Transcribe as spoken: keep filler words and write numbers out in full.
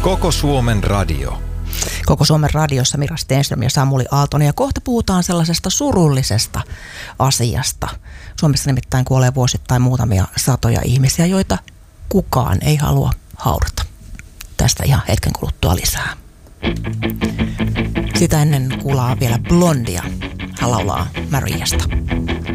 Koko Suomen radio. Koko Suomen radiossa Mira Stenström ja Samuli Aaltonen. Ja kohta puhutaan sellaisesta surullisesta asiasta. Suomessa nimittäin kuolee vuosittain muutamia satoja ihmisiä, joita kukaan ei halua haudata. Tästä ihan hetken kuluttua lisää. Sitä ennen kuullaan vielä Blondia. Hän laulaa Mariasta.